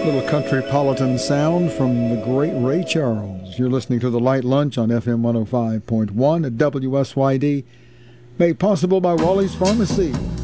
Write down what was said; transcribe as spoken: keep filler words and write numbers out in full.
Little countrypolitan sound from the great Ray Charles. You're listening to The Light Lunch on F M one oh five point one at W S Y D, made possible by Wally's Pharmacy.